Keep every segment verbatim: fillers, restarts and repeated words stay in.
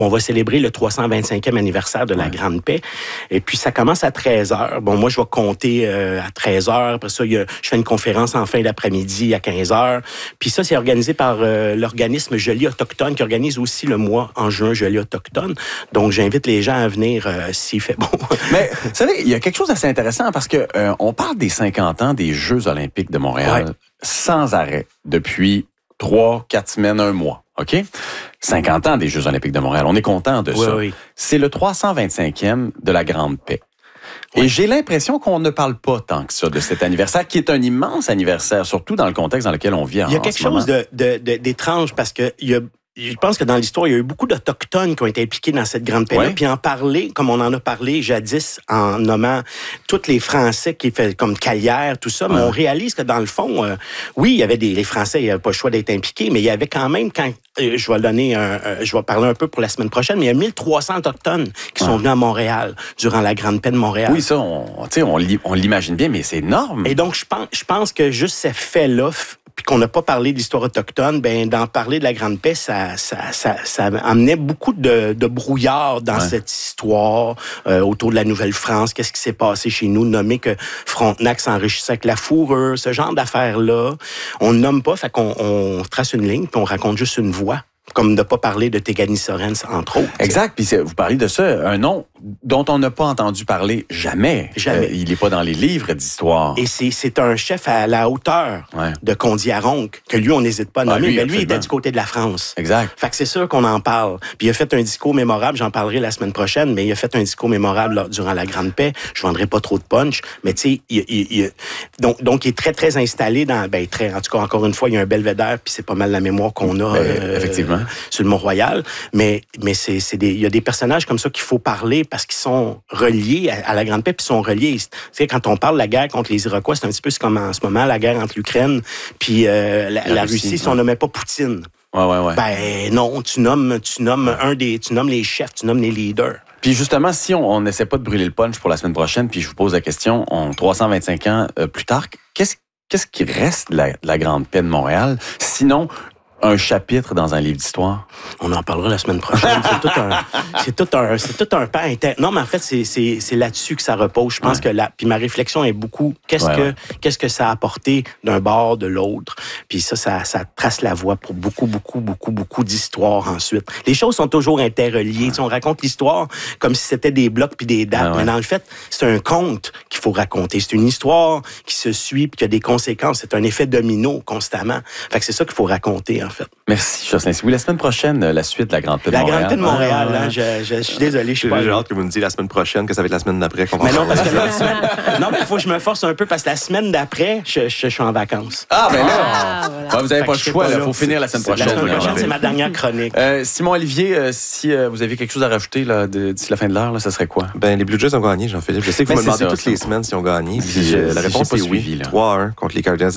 On va célébrer le trois cent vingt-cinquième anniversaire de la ouais. Grande Paix. Et puis, ça commence à treize heures. Bon, moi, je vais compter euh, à treize heures. Après ça, il y a, je fais une conférence en fin d'après-midi à quinze heures. Puis ça, c'est organisé par euh, l'organisme Gelée Autochtone qui organise aussi le mois en juin Gelée Autochtone. Donc, j'invite les gens à venir euh, s'il fait bon. Mais, vous savez, il y a quelque chose d'assez intéressant parce que euh, on parle des cinquante ans des Jeux olympiques de Montréal ouais. sans arrêt depuis trois, quatre semaines, un mois. OK? cinquante ans des Jeux olympiques de Montréal. On est content de oui, ça. Oui. C'est le trois cent vingt-cinquième de la Grande Paix. Oui. Et j'ai l'impression qu'on ne parle pas tant que ça de cet anniversaire, qui est un immense anniversaire, surtout dans le contexte dans lequel on vit en ce moment. Il y a quelque chose de, de, de, d'étrange parce que il y a Je pense que dans l'histoire, il y a eu beaucoup d'Autochtones qui ont été impliqués dans cette grande paix-là. Ouais. Puis en parler, comme on en a parlé jadis, en nommant tous les Français qui fait comme Calière, tout ça, ouais. mais on réalise que dans le fond, euh, oui, il y avait des les Français, il n'y avait pas le choix d'être impliqués, mais il y avait quand même, quand euh, je vais donner, un, euh, je vais parler un peu pour la semaine prochaine, mais il y a mille trois cents Autochtones qui ouais. sont venus à Montréal durant la grande paix de Montréal. Oui, ça, on, on, on l'imagine bien, mais c'est énorme. Et donc, je pense, je pense que juste ces faits-là, puis qu'on n'a pas parlé de l'histoire autochtone, ben d'en parler de la Grande Paix, ça, ça, ça, ça amenait beaucoup de, de brouillard dans ouais. cette histoire euh, autour de la Nouvelle-France. Qu'est-ce qui s'est passé chez nous? Nommer que Frontenac s'enrichissait avec la fourrure, ce genre d'affaires-là. On ne nomme pas, fait qu'on on trace une ligne, puis on raconte juste une voix. Comme de ne pas parler de Tegani Sorens, entre autres. Exact. Puis vous parlez de ça, un nom dont on n'a pas entendu parler jamais. Jamais. Euh, il n'est pas dans les livres d'histoire. Et c'est, c'est un chef à la hauteur ouais. de Condiaronc, que lui, on n'hésite pas à nommer. Ah, lui, mais lui, il était du côté de la France. Exact. Fait que c'est sûr qu'on en parle. Puis il a fait un discours mémorable, j'en parlerai la semaine prochaine, mais il a fait un discours mémorable là, durant la Grande Paix. Je ne vendrai pas trop de punch, mais tu sais, il, il, il, donc, donc il est très, très installé dans... Ben, très, en tout cas, encore une fois, il y a un belvédère, puis c'est pas mal la mémoire qu'on a. Ben, euh, effectivement. Sur le Mont-Royal, mais mais c'est c'est des il y a des personnages comme ça qu'il faut parler parce qu'ils sont reliés à, à la Grande Paix, puis ils sont reliés. Tu sais, quand on parle de la guerre contre les Iroquois, c'est un petit peu comme en ce moment la guerre entre l'Ukraine puis euh, la, la, la Russie, Russie si ouais. on nommait pas Poutine. Ouais ouais ouais. Ben non, tu nommes tu nommes ouais. un des tu nommes les chefs, tu nommes les leaders. Puis justement, si on n'essaie pas de brûler le punch pour la semaine prochaine, puis je vous pose la question, on trois cent vingt-cinq ans euh, plus tard, qu'est-ce qu'est-ce qui reste de la, de la Grande Paix de Montréal, sinon un chapitre dans un livre d'histoire? On en parlera la semaine prochaine. c'est tout un, c'est tout un, c'est tout un pan inter... Non, mais en fait, c'est, c'est, c'est là-dessus que ça repose. Je pense ouais. que là, puis ma réflexion est beaucoup. Qu'est-ce ouais, que, ouais. qu'est-ce que ça a apporté d'un bord, de l'autre? Puis ça, ça, ça trace la voie pour beaucoup, beaucoup, beaucoup, beaucoup d'histoires ensuite. Les choses sont toujours interreliées. Ouais. Tu sais, on raconte l'histoire comme si c'était des blocs puis des dates. Ouais, ouais. Mais dans le fait, c'est un conte qu'il faut raconter. C'est une histoire qui se suit puis qui a des conséquences. C'est un effet domino constamment. Fait que c'est ça qu'il faut raconter, en fait. Merci, Jocelyn. Oui, la semaine prochaine, la suite de la Grande Paix de la Montréal. La Grande Paix de Montréal, ah, ouais. hein, je, je, je suis désolé, je suis pas... J'ai hâte que vous me disiez la semaine prochaine que ça va être la semaine d'après qu'on va mais non, parce que la semaine... non, mais il faut que je me force un peu parce que la semaine d'après, je, je, je suis en vacances. Ah, ben là, ah, voilà. ouais, vous n'avez pas le choix, il faut finir la semaine prochaine. La semaine prochaine, c'est ma dernière chronique. Euh, Simon Olivier, euh, si euh, vous avez quelque chose à rajouter là, de, d'ici la fin de l'heure, là, ça serait quoi? Ben, les Blue Jays ont gagné, Jean-Philippe. Je sais que vous me demandez toutes les semaines s'ils ont gagné. La réponse est oui. trois à un contre les Cardinals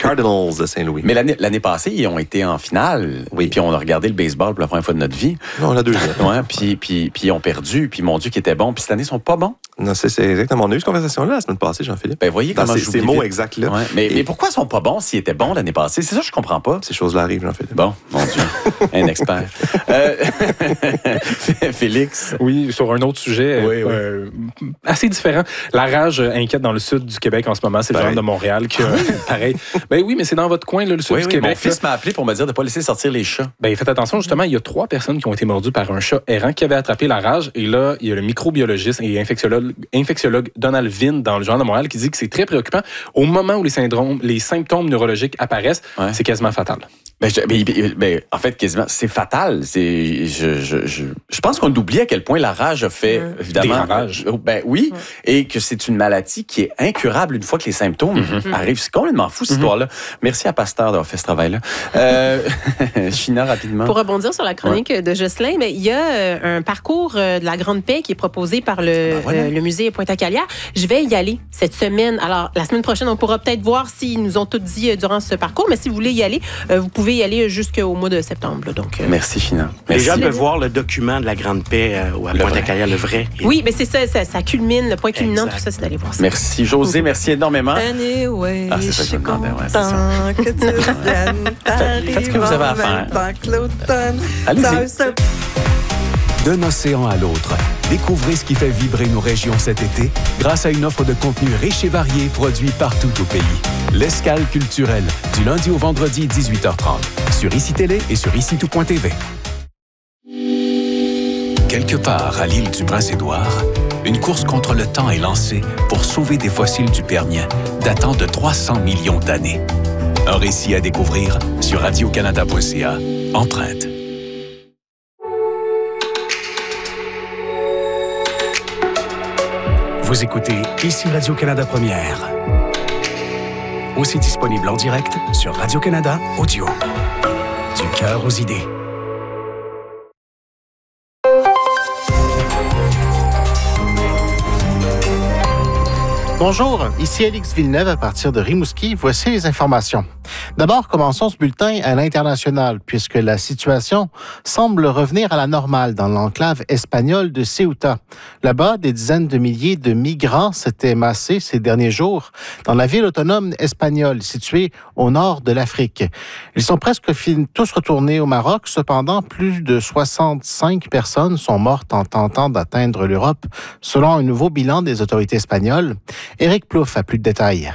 de Saint-Louis. Mais l'année passée, ils ont été en finale. Oui. Puis on a regardé le baseball pour la première fois de notre vie. Non, la deuxième. Ouais, puis, puis, puis ils ont perdu. Puis mon Dieu, qui était bon. Puis cette année, ils sont pas bons. Non, c'est, c'est exactement. On a eu cette conversation-là la semaine passée, Jean-Philippe. Ben, voyez comment c'est, je ces mots exacts là. Ouais. Mais, Et... mais pourquoi ils sont pas bons s'ils étaient bons l'année passée? C'est ça que je comprends pas. Ces choses-là arrivent, Jean-Philippe. Bon, mon Dieu. Un expert. euh... Félix. Oui, sur un autre sujet oui, oui. Euh, assez différent. La rage inquiète dans le sud du Québec en ce moment. C'est le genre de Montréal qui a pareil. Ben oui, mais c'est dans votre coin, là, le sud oui, du oui, Québec. Mon fils m'a appelé pour me dire de ne pas laisser sortir les chats. Ben faites attention, justement, il y a trois personnes qui ont été mordues par un chat errant qui avait attrapé la rage. Et là, il y a le microbiologiste et infectiologue, infectiologue Donald Vin dans le Journal de Montréal qui dit que c'est très préoccupant. Au moment où les syndromes, les symptômes neurologiques apparaissent, ouais. c'est quasiment fatal. Ben, je, ben, ben, en fait, quasiment, c'est fatal. C'est, je, je, je, je pense qu'on oublie à quel point la rage a fait, mmh. évidemment... Des ravages. Ben oui, mmh. et que c'est une maladie qui est incurable une fois que les symptômes mmh. arrivent. C'est complètement fou, cette mmh. histoire-là. Merci à Pasteur d'avoir fait ce travail-là. Euh, China, rapidement. Pour rebondir sur la chronique ouais. de Jocelyn, mais il y a un parcours de la Grande Paix qui est proposé par le, ben voilà. euh, le musée Pointe-à-Calière. Je vais y aller cette semaine. Alors, la semaine prochaine, on pourra peut-être voir s'ils nous ont tout dit durant ce parcours, mais si vous voulez y aller, euh, vous pouvez y aller jusqu'au mois de septembre. Là, donc, euh... Merci, China. Les gens peuvent voir le document de la Grande Paix euh, à Pointe-à-Calière, le vrai. Oui, mais c'est ça, ça, ça culmine, le point culminant, exact. Tout ça, c'est d'aller voir ça. Merci, José, merci énormément. Anyway, ah, c'est ça que je me demandais, ouais, c'est ça. Que tu viennes, faites ce que vous avez à faire. Allez-y. d'un océan à l'autre. Découvrez ce qui fait vibrer nos régions cet été grâce à une offre de contenu riche et varié produit partout au pays. L'Escale culturelle, du lundi au vendredi, dix-huit heures trente. Sur I C I Télé et sur ici tout point t v. Quelque part à l'île du Prince-Édouard, une course contre le temps est lancée pour sauver des fossiles du Permien datant de trois cents millions d'années. Un récit à découvrir sur radio canada point c a. Empreinte. Vous écoutez ici Radio-Canada Première. Aussi disponible en direct sur Radio-Canada Audio. Du cœur aux idées. Bonjour, ici Alix Villeneuve à partir de Rimouski. Voici les informations. D'abord, commençons ce bulletin à l'international, puisque la situation semble revenir à la normale dans l'enclave espagnole de Ceuta. Là-bas, des dizaines de milliers de migrants s'étaient massés ces derniers jours dans la ville autonome espagnole située au nord de l'Afrique. Ils sont presque tous retournés au Maroc. Cependant, plus de soixante-cinq personnes sont mortes en tentant d'atteindre l'Europe, selon un nouveau bilan des autorités espagnoles. Éric Plouffe a plus de détails.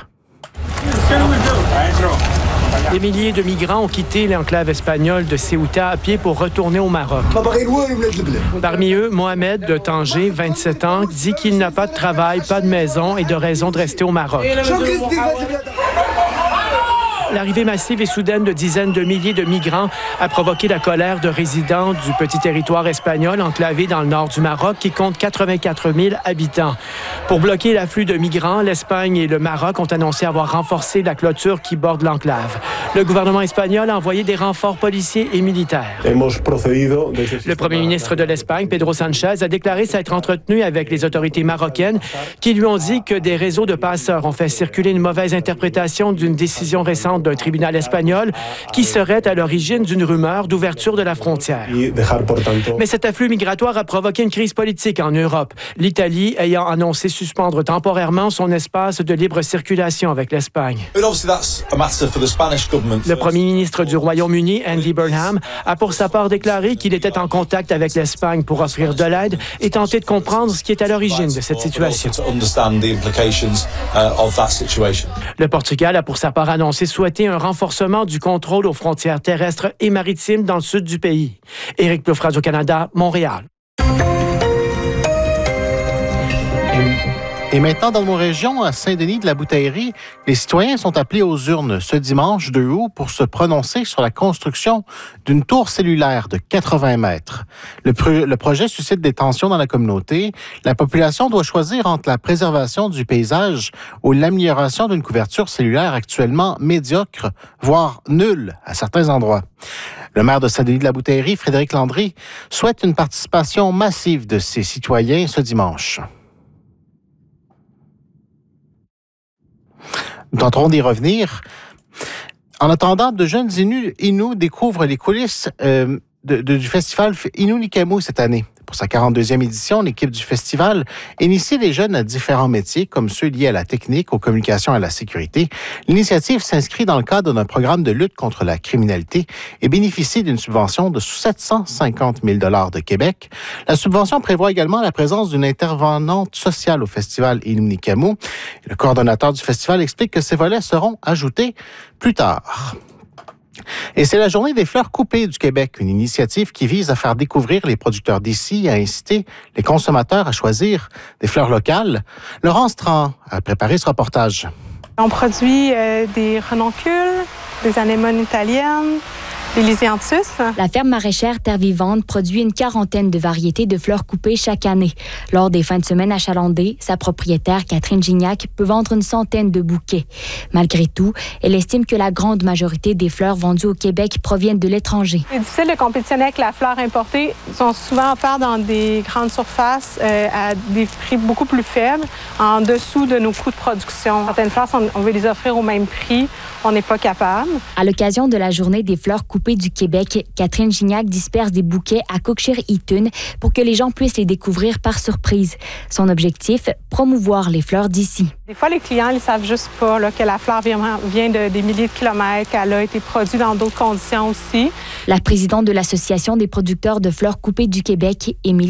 Des milliers de migrants ont quitté l'enclave espagnole de Ceuta à pied pour retourner au Maroc. Parmi eux, Mohamed de Tanger, vingt-sept ans, dit qu'il n'a pas de travail, pas de maison et de raison de rester au Maroc. L'arrivée massive et soudaine de dizaines de milliers de migrants a provoqué la colère de résidents du petit territoire espagnol enclavé dans le nord du Maroc qui compte quatre-vingt-quatre mille habitants. Pour bloquer l'afflux de migrants, l'Espagne et le Maroc ont annoncé avoir renforcé la clôture qui borde l'enclave. Le gouvernement espagnol a envoyé des renforts policiers et militaires. Le premier ministre de l'Espagne, Pedro Sanchez, a déclaré s'être entretenu avec les autorités marocaines qui lui ont dit que des réseaux de passeurs ont fait circuler une mauvaise interprétation d'une décision récente d'un tribunal espagnol qui serait à l'origine d'une rumeur d'ouverture de la frontière. Mais cet afflux migratoire a provoqué une crise politique en Europe, l'Italie ayant annoncé suspendre temporairement son espace de libre circulation avec l'Espagne. Le premier ministre du Royaume-Uni, Andy Burnham, a pour sa part déclaré qu'il était en contact avec l'Espagne pour offrir de l'aide et tenter de comprendre ce qui est à l'origine de cette situation. Le Portugal a pour sa part annoncé souhaiter un renforcement du contrôle aux frontières terrestres et maritimes dans le sud du pays. Éric Plouffe, Radio-Canada, Montréal. Et maintenant, dans nos régions, à Saint-Denis-de-la-Bouteillerie, les citoyens sont appelés aux urnes ce dimanche deux août pour se prononcer sur la construction d'une tour cellulaire de quatre-vingts mètres. Le, pro- le projet suscite des tensions dans la communauté. La population doit choisir entre la préservation du paysage ou l'amélioration d'une couverture cellulaire actuellement médiocre, voire nulle à certains endroits. Le maire de Saint-Denis-de-la-Bouteillerie, Frédéric Landry, souhaite une participation massive de ses citoyens ce dimanche. Nous tenterons d'y revenir. En attendant, de jeunes Inuits Inuits découvrent les coulisses euh, de, de, du festival Innu-Nikamu cette année. Pour sa quarante-deuxième édition, l'équipe du festival initie les jeunes à différents métiers, comme ceux liés à la technique, aux communications et à la sécurité. L'initiative s'inscrit dans le cadre d'un programme de lutte contre la criminalité et bénéficie d'une subvention de sept cent cinquante mille dollars de Québec. La subvention prévoit également la présence d'une intervenante sociale au festival Innu-Nikamu. Le coordonnateur du festival explique que ces volets seront ajoutés plus tard. Et c'est la Journée des fleurs coupées du Québec, une initiative qui vise à faire découvrir les producteurs d'ici et à inciter les consommateurs à choisir des fleurs locales. Laurence Tran a préparé ce reportage. On produit euh, des renoncules, des anémones italiennes, des lisianthus. La ferme maraîchère Terre Vivante produit une quarantaine de variétés de fleurs coupées chaque année. Lors des fins de semaine achalandées, sa propriétaire Catherine Gignac peut vendre une centaine de bouquets. Malgré tout, elle estime que la grande majorité des fleurs vendues au Québec proviennent de l'étranger. C'est difficile de compétitionner avec la fleur importée. Ils sont souvent offerts dans des grandes surfaces euh, à des prix beaucoup plus faibles, en dessous de nos coûts de production. Certaines fleurs, on veut les offrir au même prix. On n'est pas capable. À l'occasion de la Journée des fleurs coupées coupées du Québec, Catherine Gignac disperse des bouquets à Cookshire-Eaton pour que les gens puissent les découvrir par surprise. Son objectif, promouvoir les fleurs d'ici. Des fois, les clients ne savent juste pas là, que la fleur vient, vient de des milliers de kilomètres, qu'elle a été produite dans d'autres conditions aussi. La présidente de l'Association des producteurs de fleurs coupées du Québec, Émilie